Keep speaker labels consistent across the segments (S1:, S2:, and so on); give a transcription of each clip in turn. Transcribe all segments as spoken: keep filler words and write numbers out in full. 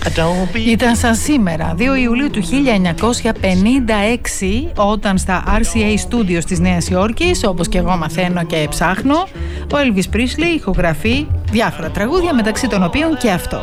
S1: Ήταν σαν σήμερα, δύο Ιουλίου του χίλια εννιακόσια πενήντα έξι, όταν στα αρ σι έι Studios της Νέας Υόρκης, όπως και εγώ μαθαίνω και ψάχνω, ο Elvis Presley ηχογραφεί διάφορα τραγούδια, μεταξύ των οποίων και αυτό.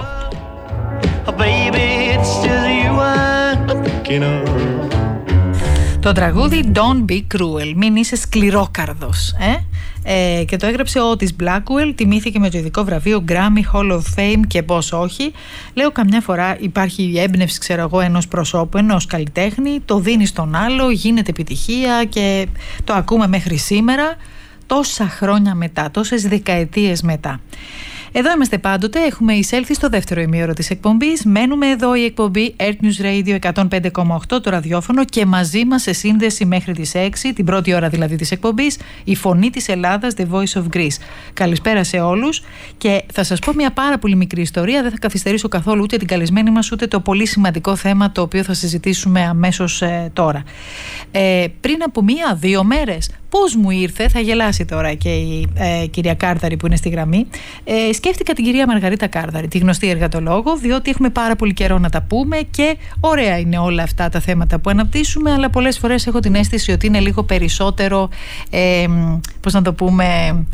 S1: Το τραγούδι Don't Be Cruel, μην είσαι σκληρόκαρδος, ε? Ε, και το έγραψε ο Otis Blackwell, τιμήθηκε με το ειδικό βραβείο Grammy Hall of Fame και πώς όχι. Λέω, καμιά φορά υπάρχει η έμπνευση, ξέρω εγώ, ενός προσώπου, ενός καλλιτέχνη, το δίνει στον άλλο, γίνεται επιτυχία και το ακούμε μέχρι σήμερα, τόσα χρόνια μετά, τόσες δεκαετίες μετά. Εδώ είμαστε πάντοτε, έχουμε εισέλθει στο δεύτερο ημίωρο της εκπομπής. Μένουμε εδώ, η εκπομπή Earth News Radio εκατόν πέντε κόμμα οκτώ, το ραδιόφωνο, και μαζί μας σε σύνδεση μέχρι τις έξι, την πρώτη ώρα δηλαδή της εκπομπής, η φωνή της Ελλάδας, The Voice of Greece. Καλησπέρα σε όλους και θα σας πω μια πάρα πολύ μικρή ιστορία, δεν θα καθυστερήσω καθόλου ούτε την καλεσμένη μας ούτε το πολύ σημαντικό θέμα το οποίο θα συζητήσουμε αμέσως ε, τώρα. Ε, πριν από μία-δύο μέρες, πώς μου ήρθε, θα γελάσει τώρα και η ε, κυρία Κάρδαρη που είναι στη γραμμή, ε, σκέφτηκα την κυρία Μαργαρίτα Κάρδαρη, τη γνωστή εργατολόγο, διότι έχουμε πάρα πολύ καιρό να τα πούμε και ωραία είναι όλα αυτά τα θέματα που αναπτύσσουμε, αλλά πολλές φορές έχω την αίσθηση ότι είναι λίγο περισσότερο, ε, πώς να το πούμε,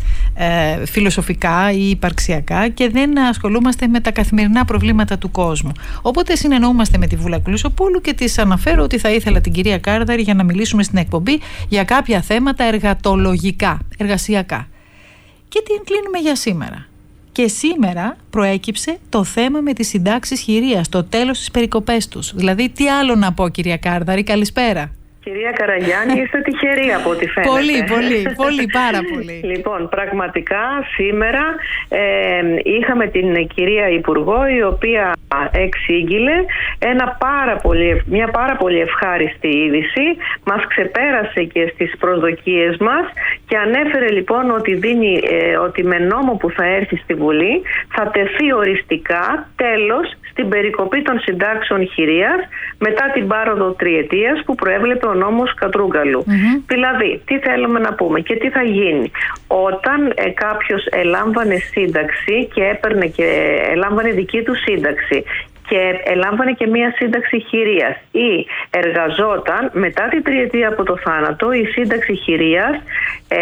S1: ε, φιλοσοφικά ή υπαρξιακά και δεν ασχολούμαστε με τα καθημερινά προβλήματα του κόσμου. Οπότε συνεννοούμαστε με τη Βούλα Κλουσοπούλου και της αναφέρω ότι θα ήθελα την κυρία Κάρδαρη για να μιλήσουμε στην εκπομπή για κάποια θέματα εργατολογικά, εργασιακά. Και την κλείνουμε για σήμερα. Και σήμερα προέκυψε το θέμα με τις συντάξεις χειρίας, το τέλος της περικοπές τους. Δηλαδή, τι άλλο να πω, κυρία Κάρδαρη, καλησπέρα.
S2: Κυρία Καραγιάννη, είστε τυχεροί από ό,τι φαίνεται.
S1: Πολύ, πολύ, πολύ, πάρα πολύ.
S2: Λοιπόν, πραγματικά σήμερα ε, είχαμε την κυρία Υπουργό, η οποία εξήγηλε ένα πάρα πολύ, μια πάρα πολύ ευχάριστη είδηση. Μας ξεπέρασε και στις προσδοκίες μας και ανέφερε λοιπόν ότι, δίνει, ε, ότι με νόμο που θα έρθει στη Βουλή θα τεθεί οριστικά τέλος στην περικοπή των συντάξεων χειρίας μετά την πάροδο τριετίας που προέβλεπε ο νόμος Κατρούγκαλου. Mm-hmm. Δηλαδή, τι θέλουμε να πούμε και τι θα γίνει όταν ε, κάποιος ελάμβανε σύνταξη και έπαιρνε και ελάμβανε δική του σύνταξη και ελάμβανε και μία σύνταξη χειρίας ή εργαζόταν μετά την τριετία από το θάνατο, η σύνταξη χειρίας ε,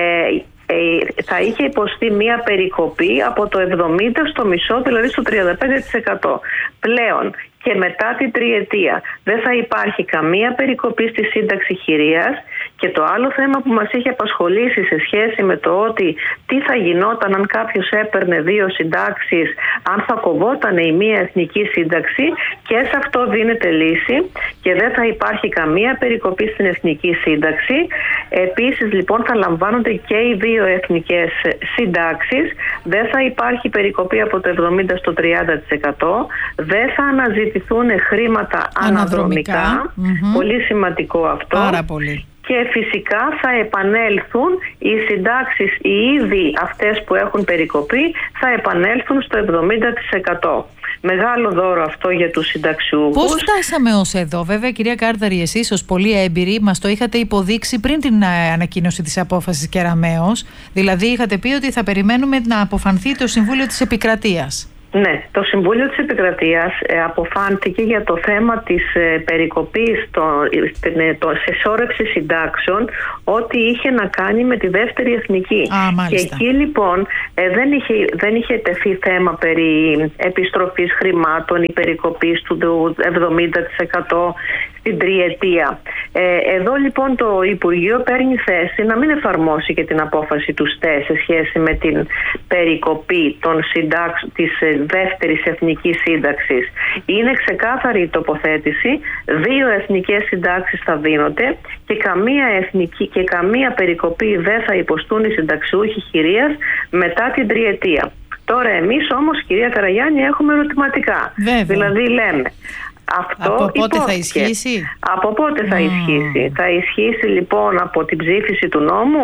S2: θα είχε υποστεί μία περικοπή από το εβδομήντα στο μισό, δηλαδή στο τριάντα πέντε τοις εκατό. Πλέον και μετά την τριετία δεν θα υπάρχει καμία περικοπή στη σύνταξη χειρίας. Και το άλλο θέμα που μας είχε απασχολήσει σε σχέση με το ότι τι θα γινόταν αν κάποιος έπαιρνε δύο συντάξεις, αν θα κοβόταν η μία εθνική σύνταξη, και σε αυτό δίνεται λύση και δεν θα υπάρχει καμία περικοπή στην εθνική σύνταξη. Επίσης λοιπόν θα λαμβάνονται και οι δύο εθνικές συντάξεις, δεν θα υπάρχει περικοπή από το εβδομήντα στο τριάντα τοις εκατό, δεν θα αναζητηθούν χρήματα αναδρομικά, αναδρομικά. Mm-hmm. Πολύ σημαντικό αυτό.
S1: Πάρα πολύ.
S2: Και φυσικά θα επανέλθουν οι συντάξεις, οι ήδη αυτές που έχουν περικοπεί, θα επανέλθουν στο εβδομήντα τοις εκατό. Μεγάλο δώρο αυτό για τους συνταξιούχους.
S1: Πώς φτάσαμε ως εδώ? Βέβαια, κυρία Κάρδαρη, εσείς ως πολύ έμπειροι μας το είχατε υποδείξει πριν την ανακοίνωση της απόφασης Κεραμέως. Δηλαδή είχατε πει ότι θα περιμένουμε να αποφανθεί το Συμβούλιο της Επικρατείας.
S2: Ναι, το Συμβούλιο της Επικρατείας ε, αποφάνθηκε για το θέμα της ε, περικοπής των, ε, το, σε σώρευση συντάξεων, ό,τι είχε να κάνει με τη δεύτερη εθνική.
S1: Α,
S2: και εκεί λοιπόν ε, δεν, είχε, δεν είχε τεθεί θέμα περί επιστροφής χρημάτων ή περικοπής του εβδομήντα τοις εκατό στην τριετία. Ε, εδώ λοιπόν το Υπουργείο παίρνει θέση να μην εφαρμόσει και την απόφαση του ΣΤΕ σε σχέση με την περικοπή των συντάξ, της δεύτερης εθνικής σύνταξης. Είναι ξεκάθαρη η τοποθέτηση, δύο εθνικές συντάξεις θα δίνονται και καμία, εθνική, και καμία περικοπή δεν θα υποστούν οι συνταξιούχοι χειρίας μετά την τριετία. Τώρα εμείς όμως, κυρία Καραγιάννη, έχουμε ερωτηματικά.
S1: Βέβαια.
S2: Δηλαδή λέμε, αυτό
S1: από πότε
S2: υπόθηκε.
S1: θα ισχύσει?
S2: Από πότε θα mm. ισχύσει? Θα ισχύσει λοιπόν από την ψήφιση του νόμου?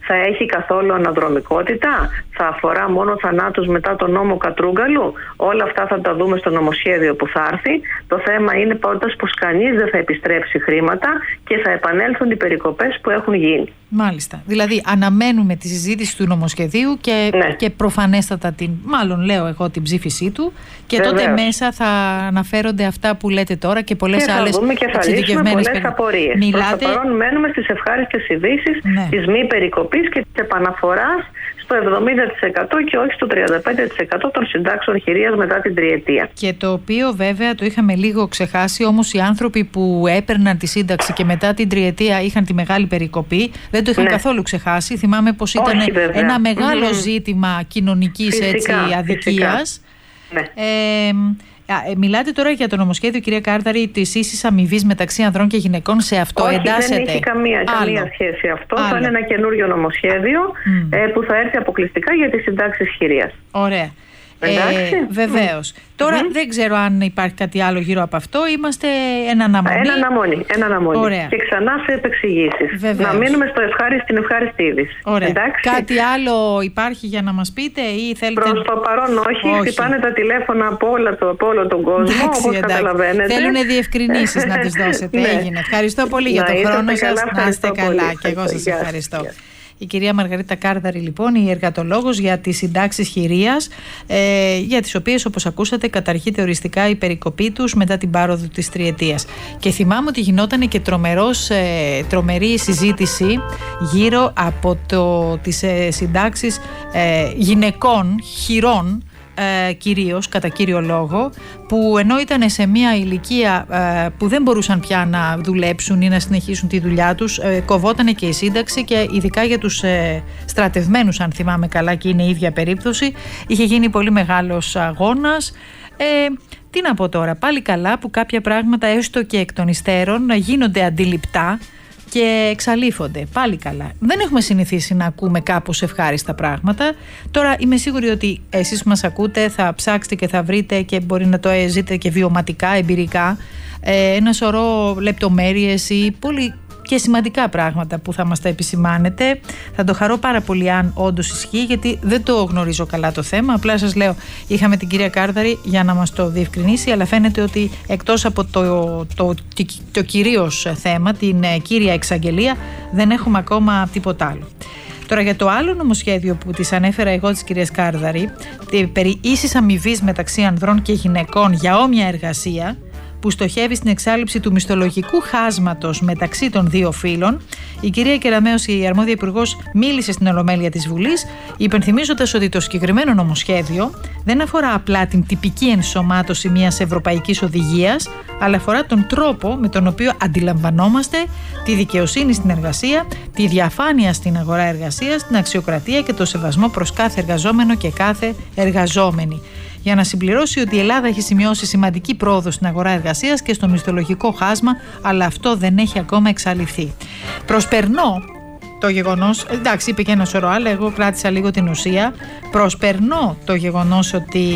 S2: θα έχει καθόλου αναδρομικότητα, θα αφορά μόνο θανάτους μετά τον νόμο Κατρούγκαλου. Όλα αυτά θα τα δούμε στο νομοσχέδιο που θα έρθει. Το θέμα είναι πάντως πως κανείς δεν θα επιστρέψει χρήματα και θα επανέλθουν οι περικοπές που έχουν γίνει.
S1: Μάλιστα. Δηλαδή αναμένουμε τη συζήτηση του νομοσχεδίου και,
S2: ναι.
S1: και προφανέστατα την, μάλλον λέω εγώ, την ψήφισή του και
S2: Βεβαίως.
S1: Τότε μέσα θα αναφέρονται αυτά που λέτε τώρα και πολλές
S2: και
S1: άλλες εξειδικευμένες
S2: πολλές απορίες.
S1: Μιλάτε...
S2: Προς το παρόν μένουμε στις ευχάριστες ειδήσεις
S1: ναι.
S2: της μη περικοπής και της επαναφοράς στο εβδομήντα τοις εκατό και όχι στο τριάντα πέντε τοις εκατό των συντάξεων χειρίας μετά την τριετία.
S1: Και το οποίο βέβαια το είχαμε λίγο ξεχάσει, όμως οι άνθρωποι που έπαιρναν τη σύνταξη και μετά την τριετία είχαν τη μεγάλη περικοπή δεν το είχαν ναι. καθόλου ξεχάσει. Θυμάμαι πως ήταν
S2: όχι,
S1: ένα μεγάλο
S2: mm-hmm.
S1: ζήτημα κοινωνικής
S2: φυσικά,
S1: έτσι, αδικίας.
S2: Ναι.
S1: Ε, Μιλάτε τώρα για το νομοσχέδιο, κυρία Κάρδαρη, της ίσης αμοιβής μεταξύ ανδρών και γυναικών. Σε αυτό
S2: όχι,
S1: εντάσσεται?
S2: Δεν έχει καμία, καμία σχέση αυτό. Άλλο. Θα είναι ένα καινούριο νομοσχέδιο mm. ε, που θα έρθει αποκλειστικά για τις συντάξεις χειρίας.
S1: Ωραία. Ε, βεβαίως. Mm. Τώρα mm-hmm. δεν ξέρω αν υπάρχει κάτι άλλο γύρω από αυτό. Είμαστε ένα αναμονή.
S2: Ένα αναμονή. Ένα αναμονή.
S1: Ωραία.
S2: Και ξανά σε επεξηγήσεις. Να μείνουμε στο ευχάριστη, στην ευχάριστη είδηση.
S1: Ωραία. Κάτι άλλο υπάρχει για να μας πείτε ή θέλετε?
S2: Προς το παρόν όχι. όχι. Χτυπάνε τα τηλέφωνα από, όλα το, από όλο τον κόσμο. Εντάξει, όπως εντάξει. καταλαβαίνετε.
S1: Θέλουν διευκρινήσεις να τις δώσετε.
S2: ναι.
S1: Έγινε. Ευχαριστώ πολύ για
S2: να
S1: τον χρόνο σας. Να είστε καλά.
S2: Και
S1: εγώ σας ευχαριστώ. Η κυρία Μαργαρίτα Κάρδαρη, λοιπόν, η εργατολόγος για τις συντάξεις χειρίας, ε, για τις οποίες, όπως ακούσατε, καταργείται οριστικά η περικοπή τους μετά την πάροδο της τριετίας. Και θυμάμαι ότι γινόταν και τρομερός, ε, τρομερή συζήτηση γύρω από το, τις ε, συντάξεις ε, γυναικών, χειρών, Ε, κυρίως, κατά κύριο λόγο, που ενώ ήταν σε μια ηλικία ε, που δεν μπορούσαν πια να δουλέψουν ή να συνεχίσουν τη δουλειά τους, ε, κοβότανε και η σύνταξη και ειδικά για τους ε, στρατευμένους, αν θυμάμαι καλά, και είναι η ίδια περίπτωση, είχε γίνει πολύ μεγάλος αγώνας. Ε, τι να πω τώρα, πάλι καλά που κάποια πράγματα έστω και εκ των υστέρων να γίνονται αντιληπτά και εξαλείφονται. Πάλι καλά. Δεν έχουμε συνηθίσει να ακούμε κάπως ευχάριστα πράγματα. Τώρα είμαι σίγουρη ότι εσείς που μας ακούτε θα ψάξετε και θα βρείτε και μπορεί να το ζείτε και βιωματικά, εμπειρικά, ε, ένα σωρό λεπτομέρειες ή πολύ και σημαντικά πράγματα που θα μας τα επισημάνετε. Θα το χαρώ πάρα πολύ αν όντως ισχύει, γιατί δεν το γνωρίζω καλά το θέμα. Απλά σας λέω, είχαμε την κυρία Κάρδαρη για να μας το διευκρινίσει, αλλά φαίνεται ότι εκτός από το, το, το, το, το κυρίως θέμα, την κύρια εξαγγελία, δεν έχουμε ακόμα τίποτα άλλο. Τώρα για το άλλο νομοσχέδιο που της ανέφερα εγώ, της κυρίας Κάρδαρη, περί ίσης αμοιβής μεταξύ ανδρών και γυναικών για όμοια εργασία, που στοχεύει στην εξάλληψη του μισθολογικού χάσματος μεταξύ των δύο φύλων, η κυρία Κεραμέως, η αρμόδια υπουργός, μίλησε στην Ολομέλεια της Βουλής, υπενθυμίζοντας ότι το συγκεκριμένο νομοσχέδιο δεν αφορά απλά την τυπική ενσωμάτωση μιας ευρωπαϊκής οδηγίας, αλλά αφορά τον τρόπο με τον οποίο αντιλαμβανόμαστε τη δικαιοσύνη στην εργασία, τη διαφάνεια στην αγορά εργασίας, την αξιοκρατία και το σεβασμό προς κάθε εργαζόμενο και κάθε εργαζόμενη. Για να συμπληρώσει ότι η Ελλάδα έχει σημειώσει σημαντική πρόοδο στην αγορά εργασίας και στο μισθολογικό χάσμα, αλλά αυτό δεν έχει ακόμα εξαλειφθεί. Προσπερνώ το γεγονός, εντάξει, είπε και ένα σωρό άλλα, εγώ κράτησα λίγο την ουσία. Προσπερνώ το γεγονός ότι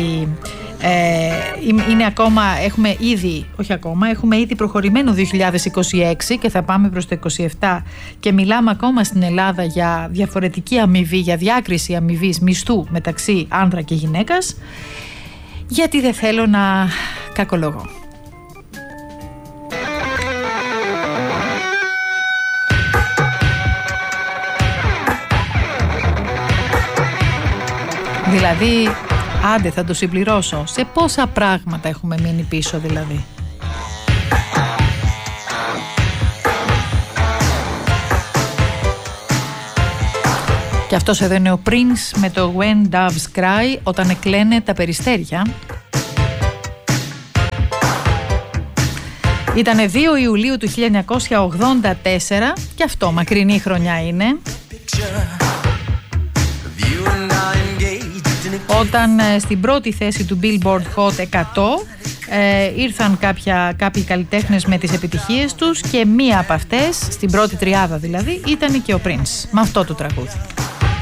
S1: ε, είναι ακόμα, έχουμε ήδη, όχι ακόμα, έχουμε ήδη προχωρημένο δύο χιλιάδες είκοσι έξι και θα πάμε προς το είκοσι επτά και μιλάμε ακόμα στην Ελλάδα για διαφορετική αμοιβή, για διάκριση αμοιβής μισθού μεταξύ άνδρα και γυναίκας. Γιατί δεν θέλω να κακολογώ. Δηλαδή, άντε θα το συμπληρώσω. Σε πόσα πράγματα έχουμε μείνει πίσω δηλαδή. Και αυτός εδώ είναι ο Prince με το When Doves Cry, όταν εκλαίνε τα περιστέρια. Ήτανε δύο Ιουλίου του χίλια εννιακόσια ογδόντα τέσσερα και αυτό μακρινή χρονιά είναι. Όταν ε, στην πρώτη θέση του Billboard Hot εκατό ε, ήρθαν κάποια, κάποιοι καλλιτέχνες με τις επιτυχίες τους και μία από αυτές, στην πρώτη τριάδα δηλαδή, ήταν και ο Prince με αυτό το τραγούδι.